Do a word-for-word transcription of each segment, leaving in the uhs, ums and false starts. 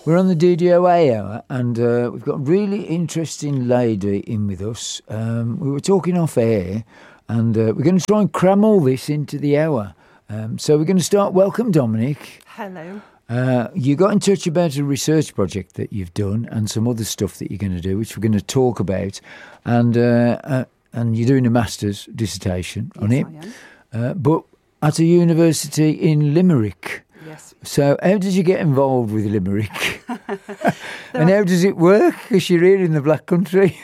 We're on the D D O A hour, and uh, we've got a really interesting lady in with us. Um, we were talking off air, and uh, we're going to try and cram all this into the hour. Um, so we're going to start. Welcome, Dominic. Hello. Uh, you got in touch about a research project that you've done and some other stuff that you're going to do, which we're going to talk about. And uh, uh, and you're doing a master's dissertation yes, on it. I am. Uh, but at a university in Limerick. Yes. So how did you get involved with Limerick? And how does it work? Because you're here in the Black Country.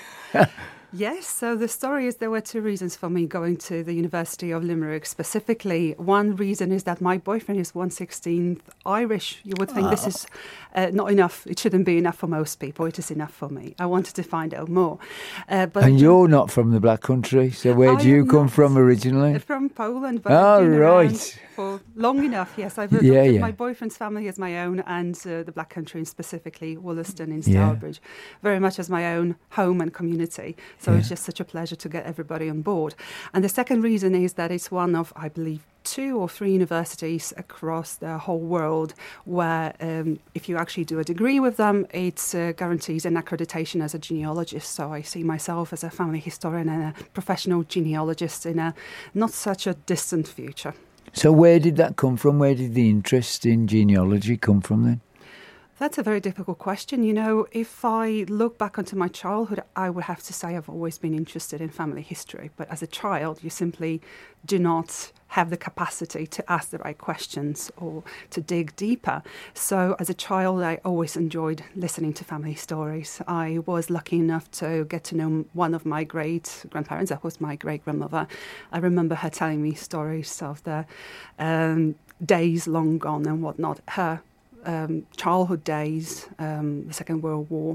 Yes, so the story is there were two reasons for me going to the University of Limerick specifically. One reason is that my boyfriend is one sixteenth Irish. You would think oh. this is uh, not enough. It shouldn't be enough for most people. It is enough for me. I wanted to find out more. Uh, but and you're not from the Black Country, so where do you come from originally? From Poland, but oh, I've been right. around for long enough. Yes, I've adopted yeah, yeah. my boyfriend's family as my own, and uh, the Black Country, and specifically Wollaston in Stourbridge, yeah. very much as my own home and community. So yeah. it's just such a pleasure to get everybody on board. And the second reason is that it's one of, I believe, two or three universities across the whole world where um, if you actually do a degree with them, it uh, guarantees an accreditation as a genealogist. So I see myself as a family historian and a professional genealogist in a not such a distant future. So where did that come from? Where did the interest in genealogy come from then? That's a very difficult question. You know, if I look back onto my childhood, I would have to say I've always been interested in family history. But as a child, you simply do not have the capacity to ask the right questions or to dig deeper. So as a child, I always enjoyed listening to family stories. I was lucky enough to get to know one of my great-grandparents. That was my great-grandmother. I remember her telling me stories of the um, days long gone and whatnot. Her Um, childhood days, um, the Second World War.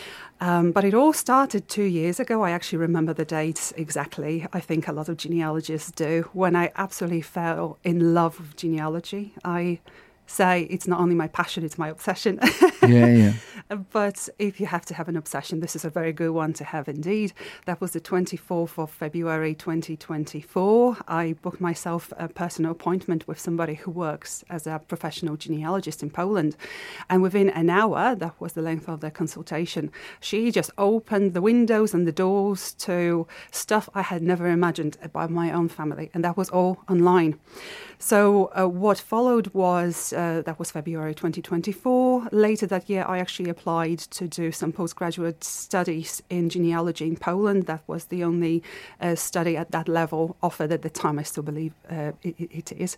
Um, but it all started two years ago. I actually remember the dates exactly. I think a lot of genealogists do. When I absolutely fell in love with genealogy. I say it's not only my passion, it's my obsession. yeah, yeah. But if you have to have an obsession, this is a very good one to have indeed. That was the twenty-fourth of February twenty twenty-four. I booked myself a personal appointment with somebody who works as a professional genealogist in Poland. And within an hour, that was the length of their consultation, she just opened the windows and the doors to stuff I had never imagined about my own family. And that was all online. So uh, what followed was, uh, that was February twenty twenty-four. Later that year, I actually applied to do some postgraduate studies in genealogy in Poland. That was the only uh, study at that level offered at the time. I still believe uh, it, it is.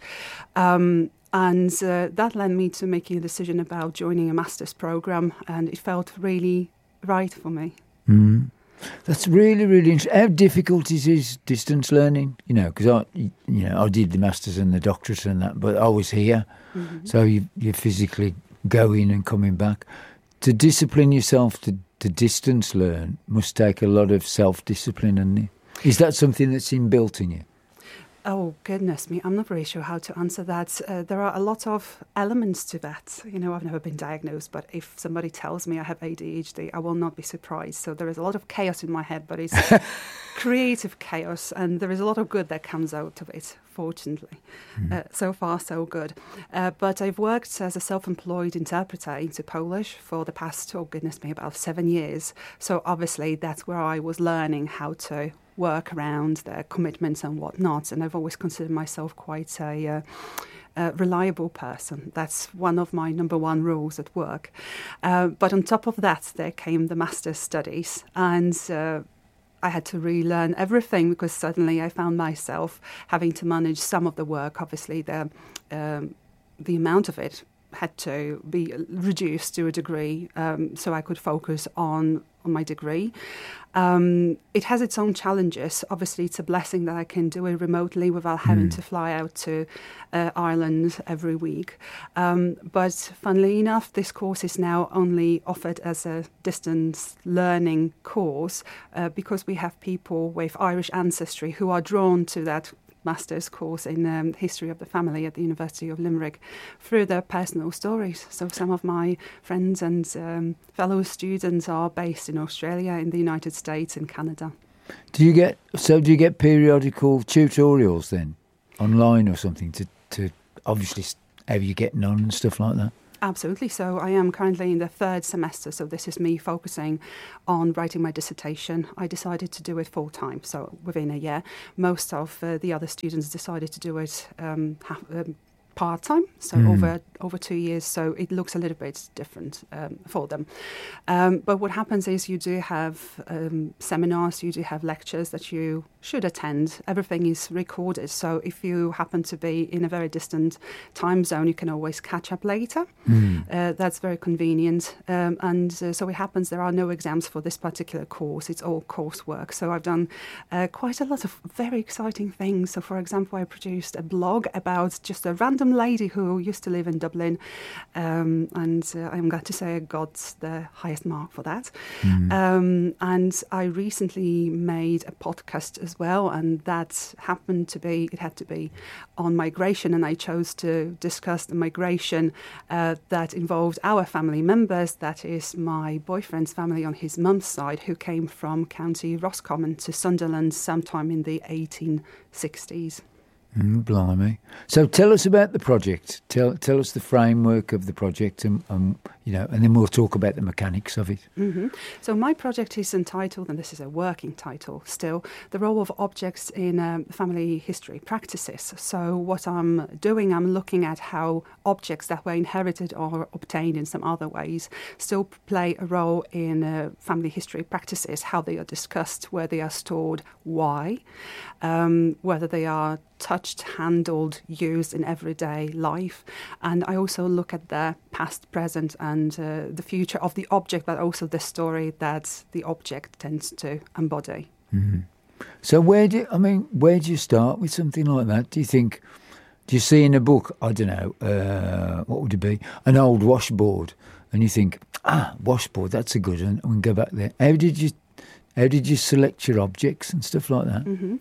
Um, and uh, that led me to making a decision about joining a master's program, and it felt really right for me. Mm. That's really, really interesting. How difficult is is distance learning? You know, because I, you know, I did the masters and the doctorate and that, but I was here, mm-hmm. so you, you're physically going and coming back. To discipline yourself to, to distance learn must take a lot of self-discipline, isn't it? Is that something that's inbuilt in you? Oh, goodness me. I'm not really sure how to answer that. Uh, there are a lot of elements to that. You know, I've never been diagnosed, but if somebody tells me I have A D H D, I will not be surprised. So there is a lot of chaos in my head, but it's creative chaos, and there is a lot of good that comes out of it, fortunately. Mm. Uh, so far, so good. Uh, but I've worked as a self-employed interpreter into Polish for the past, oh, goodness me, about seven years. So obviously that's where I was learning how to work around their commitments and whatnot. And I've always considered myself quite a uh, uh, reliable person. That's one of my number one rules at work. Uh, but on top of that, there came the master's studies. And uh, I had to relearn everything because suddenly I found myself having to manage some of the work. Obviously, the um, the amount of it had to be reduced to a degree um, so I could focus on, on my degree. Um, it has its own challenges. Obviously, it's a blessing that I can do it remotely without having mm. to fly out to uh, Ireland every week. Um, but funnily enough, this course is now only offered as a distance learning course uh, because we have people with Irish ancestry who are drawn to that master's course in um, history of the family at the University of Limerick through their personal stories. So some of my friends and um, fellow students are based in Australia, in the United States, and Canada. Do you get so? Do you get periodical tutorials then, online or something to to obviously how you're getting on and stuff like that? Absolutely. So I am currently in the third semester. So this is me focusing on writing my dissertation. I decided to do it full time, so within a year. Most of uh, the other students decided to do it um, half, um, part-time, so mm. over over two years, so it looks a little bit different um, for them. Um, but what happens is you do have um, seminars, you do have lectures that you should attend. Everything is recorded, so if you happen to be in a very distant time zone, you can always catch up later. Mm. Uh, that's very convenient. Um, and uh, so it happens there are no exams for this particular course. It's all coursework. So I've done uh, quite a lot of very exciting things. So for example, I produced a blog about just a random lady who used to live in Dublin, um, and uh, I'm glad to say I got the highest mark for that. Mm. Um, and I recently made a podcast as well, and that happened to be, it had to be on migration, and I chose to discuss the migration uh, that involved our family members, that is my boyfriend's family on his mum's side, who came from County Roscommon to Sunderland sometime in the eighteen sixties. Mm, blimey. So tell us about the project. Tell tell us the framework of the project, and um, you know, and then we'll talk about the mechanics of it. Mm-hmm. So my project is entitled, and this is a working title still, The Role of Objects in um, Family History Practices. So what I'm doing, I'm looking at how objects that were inherited or obtained in some other ways still play a role in uh, family history practices, how they are discussed, where they are stored, why, um, whether they are touched, handled, used in everyday life. And I also look at the past, present and uh, the future of the object, but also the story that the object tends to embody. Mm-hmm. So where do, I mean, where do you start with something like that? Do you think, do you see in a book, I don't know, uh, what would it be, an old washboard, and you think, ah, washboard, that's a good one, and we can go back there. How did you, how did you select your objects and stuff like that? Mm-hmm.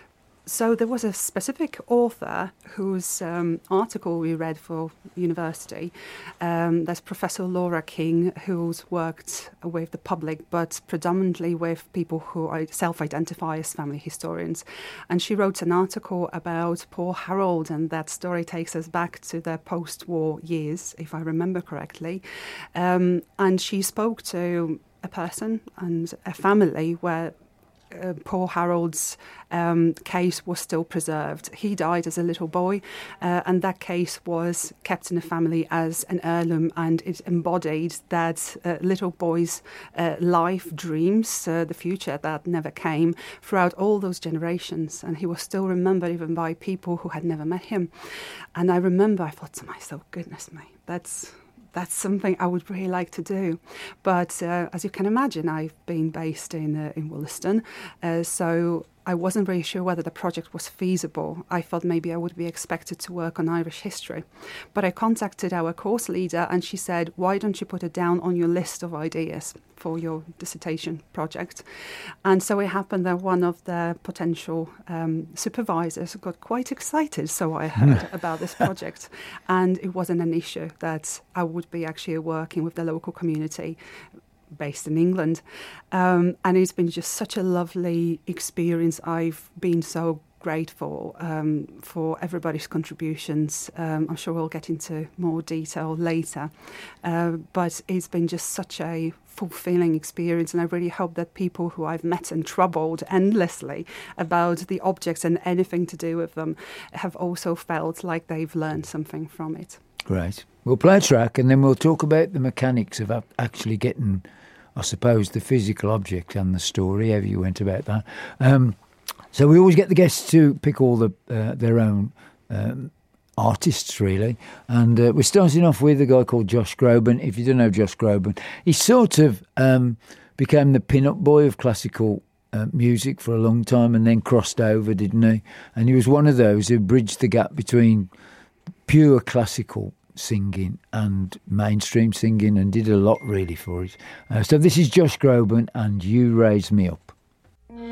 So there was a specific author whose um, article we read for university. Um, that's Professor Laura King, who's worked with the public, but predominantly with people who self-identify as family historians. And she wrote an article about Paul Harold, and that story takes us back to the post-war years, if I remember correctly. Um, and she spoke to a person and a family where Uh, Paul Harold's um, case was still preserved. He died as a little boy, uh, and that case was kept in the family as an heirloom, and it embodied that uh, little boy's uh, life, dreams, uh, the future that never came throughout all those generations. And he was still remembered even by people who had never met him. And I remember, I thought to myself, goodness me, that's... That's something I would really like to do. But uh, as you can imagine, I've been based in uh, in Wollaston, uh, so I wasn't really sure whether the project was feasible. I thought maybe I would be expected to work on Irish history. But I contacted our course leader, and she said, why don't you put it down on your list of ideas for your dissertation project? And so it happened that one of the potential um, supervisors got quite excited, so I heard about this project. And it wasn't an issue that I would be actually working with the local community based in England. Um, and it's been just such a lovely experience. I've been so grateful um, for everybody's contributions. Um, I'm sure we'll get into more detail later. Uh, but it's been just such a fulfilling experience, and I really hope that people who I've met and troubled endlessly about the objects and anything to do with them have also felt like they've learned something from it. Great. We'll play a track, and then we'll talk about the mechanics of actually getting, I suppose, the physical object and the story, however you went about that. Um, so we always get the guests to pick all the uh, their own um, artists, really. And uh, we're starting off with a guy called Josh Groban. If you don't know Josh Groban, he sort of um, became the pin-up boy of classical uh, music for a long time, and then crossed over, didn't he? And he was one of those who bridged the gap between pure classical singing and mainstream singing, and did a lot really for it. Uh, so this is Josh Groban and You Raise Me Up.